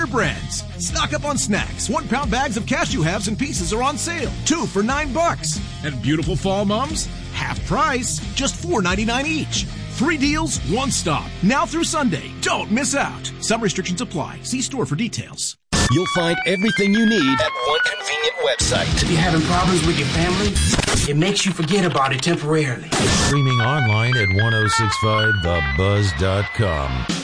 brands. Stock up on snacks. 1 pound bags of cashew halves and pieces are on sale. 2 for $9. And beautiful fall mums, half price, just $4.99 each. 3 deals, 1 stop. Now through Sunday. Don't miss out. Some restrictions apply. See store for details. You'll find everything you need at one convenient website. If you're having problems with your family, it makes you forget about it temporarily. Streaming online at 1065thebuzz.com.